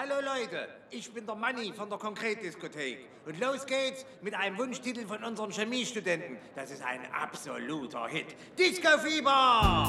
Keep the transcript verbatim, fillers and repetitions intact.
Hallo Leute, ich bin der Manni von der Konkretdiskothek. Und los geht's mit einem Wunschtitel von unseren Chemiestudenten. Das ist ein absoluter Hit. Disco Fieber!